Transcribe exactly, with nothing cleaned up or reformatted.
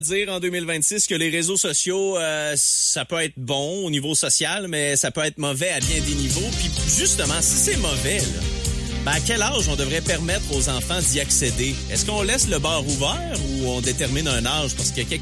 Dire en deux mille vingt-six que les réseaux sociaux, euh, ça peut être bon au niveau social, mais ça peut être mauvais à bien des niveaux. Puis justement, si c'est mauvais, là, ben à quel âge on devrait permettre aux enfants d'y accéder? Est-ce qu'on laisse le bar ouvert ou on détermine un âge? Parce qu'il y a quelques